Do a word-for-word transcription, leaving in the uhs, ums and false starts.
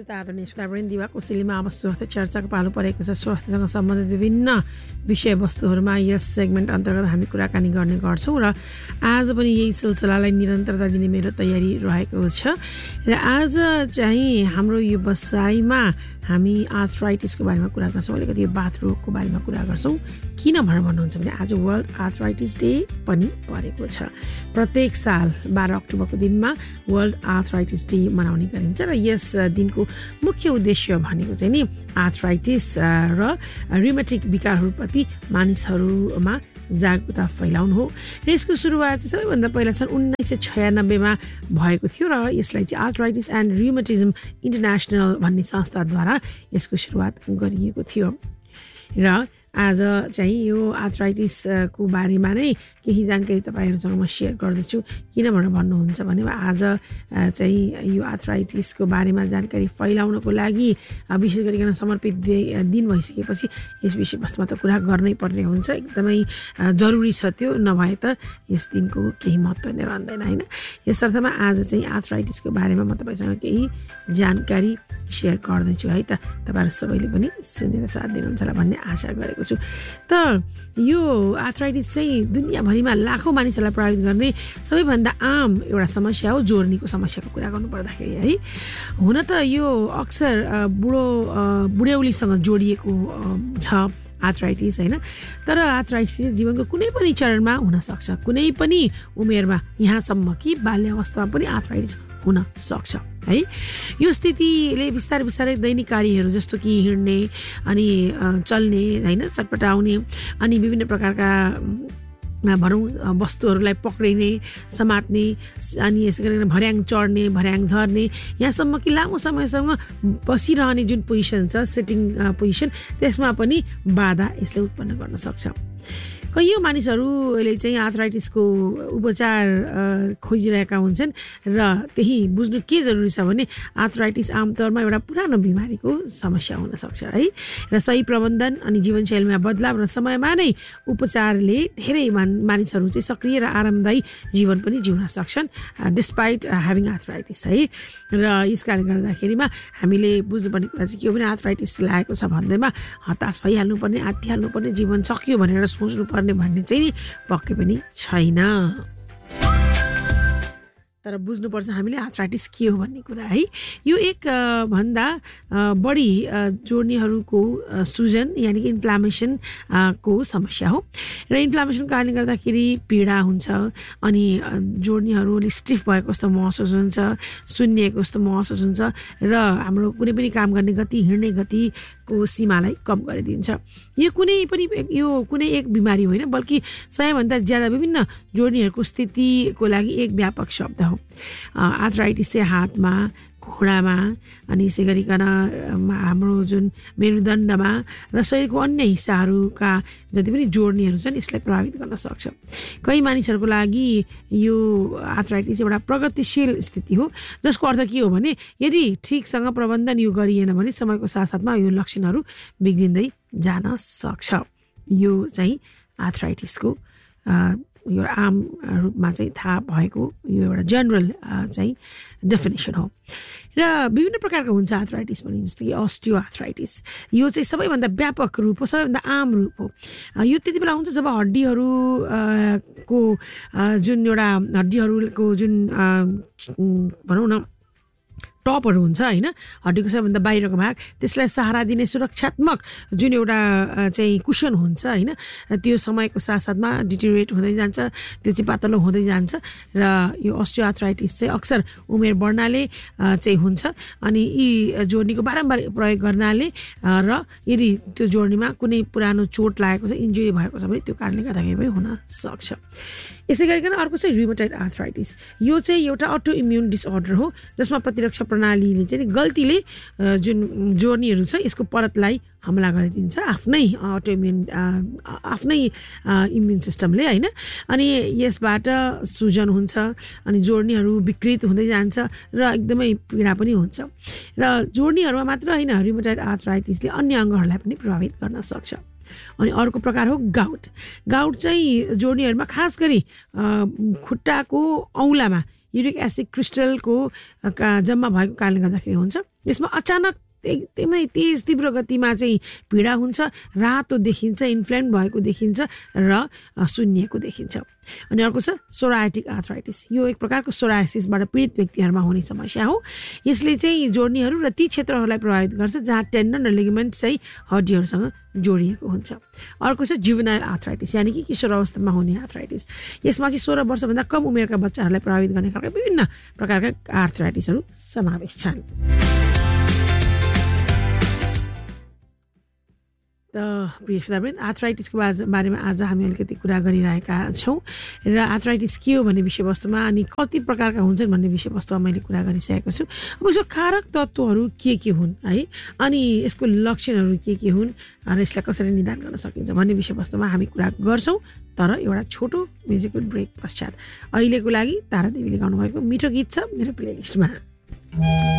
श्रोता आदरणीय श्रोतावृन्द दिवा कोसेलीमा अब स्वास्थ्य चर्चाको पालो परेको छ। स्वास्थ्यसँग सम्बन्धित विभिन्न विषयवस्तुहरूमा यस सेगमेन्ट अन्तर्गत हामी कुराकानी गर्ने गर्छौँ र आज पनि यही सिलसिलालाई निरन्तरता दिने मेरो तयारी रहेको छ। र आज चाहिँ हाम्रो यो बसाइमा हामी आर्थराइटिसको बारेमा कुरा गर्छौँ, अलिकति यो बाथ रोगको बारेमा कुरा गर्छौँ। किन भनेर भन्नुहुन्छ भने आज वर्ल्ड आर्थराइटिस डे पनि परेको छ। प्रत्येक साल बाह्र अक्टोबरको दिनमा वर्ल्ड आर्थराइटिस डे मनाउने गरिन्छ र यस दिनको मुख्य उद्देश्य भनेको चाहिँ नि आर्थराइटिस र रिमेटिक विकारहरूप्रति मानिसहरूमा जागरुकता फैलाउनु हो। र यसको सुरुवात चाहिँ सबैभन्दा पहिला सन् उन्नाइस सय छयानब्बेमा भएको थियो र यसलाई चाहिँ आर्थराइटिस एन्ड रिमेटिजम इन्टरनेसनल भन्ने संस्थाद्वारा यसको सुरुवात गरिएको थियो। र आज चाहिँ यो आर्थराइटिसको बारेमा नै केही जानकारी तपाईँहरूसँग म सेयर गर्दछु। किन भनेर भन्नुहुन्छ भने आज चाहिँ यो आर्थराइटिसको बारेमा जानकारी फैलाउनको लागि विशेष गरिकन समर्पित दिन भइसकेपछि यस विषयवस्तुमा त कुरा गर्नै पर्ने हुन्छ, एकदमै जरुरी छ। त्यो नभए त यस दिनको केही महत्त्व नै रहँदैन होइन। यस अर्थमा आज चाहिँ आर्थराइटिसको बारेमा म तपाईँसँग केही जानकारी सेयर गर्दैछु है त। तपाईँहरू सबैले पनि सुनेर साथ दिनुहुन्छ होला भन्ने आशा गरेको छु। त यो आर्थराइटिस चाहिँ दुनियाँभरिमा लाखौँ मानिसहरूलाई प्रभावित गर्ने सबैभन्दा आम एउटा समस्या हो। जोर्नीको समस्याको कुरा गर्नु पर्दाखेरि है, हुन त यो अक्सर बुढो बुढ्यौलीसँग जोडिएको छ आर्थराइटिस होइन। तर आर्थराइटिस जीवनको कुनै पनि चरणमा हुनसक्छ, कुनै पनि उमेरमा, यहाँसम्म कि बाल्यावस्थामा पनि आर्थराइटिस हुन सक्छ है। यो स्थितिले बिस्तारै बिस्तारै दैनिक कार्यहरू जस्तो कि हिँड्ने अनि चल्ने होइन, चटपटाउने अनि विभिन्न प्रकारका भनौँ वस्तुहरूलाई पक्रिने, समात्ने अनि यसै गरेर भर्याङ चढ्ने, भर्याङ झर्ने, यहाँसम्म कि लामो समयसम्म बसिरहने जुन पोजिसन छ, सिटिङ पोजिसन, त्यसमा पनि बाधा यसले उत्पन्न गर्न सक्छ। कैयौँ मानिसहरूले चाहिँ आर्थराइटिसको उपचार खोजिरहेका हुन्छन् र त्यही बुझ्नु के जरुरी छ भने आर्थराइटिस आमतौरमा एउटा पुरानो बिमारीको समस्या हुनसक्छ है। र सही प्रबन्धन अनि जीवनशैलीमा बदलाव र समयमा नै उपचारले धेरै मान मानिसहरू चाहिँ सक्रिय र आरामदायी जीवन पनि जिउन सक्छन् डिस्पाइट ह्याभिङ आर्थराइटिस है। र यस कारणले गर्दाखेरिमा हामीले बुझ्नुपर्ने कुरा चाहिँ के हो भने आर्थराइटिस लागेको छ भन्दैमा हताश भइहाल्नुपर्ने, आत्तिहाल्नुपर्ने, जीवन सकियो भनेर सोच्नुपर्ने भन्ने चाहिँ नि पक्कै पनि छैन। तर बुझ्नुपर्छ हामीले आर्थराइटिस के हो भन्ने कुरा है। यो एक भन्दा बढी जोर्नीहरूको सुजन यानि कि इन्फ्लामेसन को समस्या हो। र इन्फ्लामेसनको कारणले गर्दाखेरि पीडा हुन्छ अनि जोर्नीहरू अलिक स्टिफ भएको जस्तो महसुस हुन्छ, सुन्निएको जस्तो महसुस हुन्छ र हाम्रो कुनै पनि काम गर्ने गति, हिँड्ने गतिको सीमालाई कम गरिदिन्छ। यो कुनै पनि यो कुनै एक बिमारी होइन, बल्कि सयभन्दा ज्यादा विभिन्न जोर्नीहरूको स्थितिको लागि एक व्यापक शब्द हो। आर्थराइटिस चाहिँ हातमा, घुँडामा अनि यसै गरिकन हाम्रो जुन मेरुदण्डमा र शरीरको अन्य हिस्साहरूका जति पनि जोर्नीहरू छन् यसलाई प्रभावित गर्न सक्छ। कई मानिसहरूको लागि यो आर्थराइटिस एउटा प्रगतिशील स्थिति हो, जसको अर्थ के हो भने यदि ठिकसँग प्रबन्धन यो गरिएन भने समयको साथसाथमा यो लक्षणहरू बिग्रिँदै जान सक्छ। यो चाहिँ आर्थराइटिसको यो आम रूपमा चाहिँ थाहा भएको यो एउटा जनरल चाहिँ डेफिनेसन हो। र विभिन्न प्रकारको हुन्छ आर्थराइटिस पनि, जस्तो कि अस्टियो आर्थराइटिस। यो चाहिँ सबैभन्दा व्यापक रूप हो, सबैभन्दा आम रूप हो। यो त्यति बेला हुन्छ जब हड्डीहरू को जुन एउटा हड्डीहरूको जुन भनौँ न टपहरू हुन्छ होइन, हड्डीको सबैभन्दा बाहिरको भाग, त्यसलाई सहारा दिने सुरक्षात्मक जुन एउटा चाहिँ कुसन हुन्छ होइन, त्यो समयको साथसाथमा डिटेरिएट हुँदै जान्छ, त्यो चाहिँ पातलो हुँदै जान्छ। र यो अस्टियो आर्थराइटिस चाहिँ अक्सर उमेर बढ्नाले चाहिँ हुन्छ अनि यी जोर्नीको बारम्बार प्रयोग गर्नाले र यदि त्यो जोर्नीमा कुनै पुरानो चोट लागेको छ, इन्जुरी भएको छ भने त्यो कारणले गर्दाखेरि पनि हुन सक्छ। यसै गरिकन अर्को चाहिँ रिमेटोइड आर्थराइटिस। यो चाहिँ एउटा अटो इम्युन डिसअर्डर हो जसमा प्रतिरक्षा प्रणालीले चाहिँ गल्तीले जुन जोर्नीहरू छ यसको परतलाई हमला गरिदिन्छ आफ्नै अटो इम्युन आफ्नै इम्युन सिस्टमले होइन। अनि यसबाट सुजन हुन्छ अनि जोर्नीहरू विकृत हुँदै जान्छ र एकदमै पीडा पनि हुन्छ। र जोर्नीहरूमा मात्र होइन, रिमेटोइड आर्थराइटिसले अन्य अङ्गहरूलाई पनि प्रभावित गर्न सक्छ। अनि अर्को प्रकार हो गाउट। गाउट चाहिँ जोर्नीहरूमा खास गरी खुट्टाको औँलामा युरिक एसिड क्रिस्टलको जम्मा भएको कारणले गर्दाखेरि हुन्छ। यसमा अचानक एकदमै तेज तीव्र गतिमा चाहिँ पीडा हुन्छ, रातो देखिन्छ, इन्फ्लेम भएको देखिन्छ र सुन्निएको देखिन्छ। अनि अर्को छ सोरायाटिक आर्थराइटिस। यो एक प्रकारको सोरायसिसबाट पीडित व्यक्तिहरूमा हुने समस्या हो। यसले चाहिँ जोड्नीहरू र ती क्षेत्रहरूलाई प्रभावित गर्छ जहाँ टेन्डन र लिगामेन्ट चाहिँ हड्डीहरूसँग जोडिएको हुन्छ। अर्को छ जुभेनाइल आर्थराइटिस, यानि कि किशोर अवस्थामा हुने आर्थराइटिस। यसमा चाहिँ सोह्र वर्षभन्दा कम उमेरका बच्चाहरूलाई प्रभावित गर्ने खालका विभिन्न प्रकारका आर्थराइटिसहरू समावेश छन्। त प्रिय श्रोतावृन्द, आर्थराइटिसको बारेमा आज हामी अलिकति कुरा गरिरहेका छौँ र आर्थराइटिस के हो भन्ने विषयवस्तुमा अनि कति प्रकारका हुन्छन् भन्ने विषयवस्तुमा मैले कुरा गरिसकेको छु। अब यसको कारक तत्त्वहरू के के हुन् है, अनि यसको लक्षणहरू के के हुन् र यसलाई कसरी निदान गर्न सकिन्छ भन्ने विषयवस्तुमा हामी कुरा गर्छौँ, तर एउटा छोटो म्युजिकल ब्रेक पश्चात। अहिलेको लागि तारा देवीले गाउनुभएको मिठो गीत छ मेरो प्लेलिस्टमा।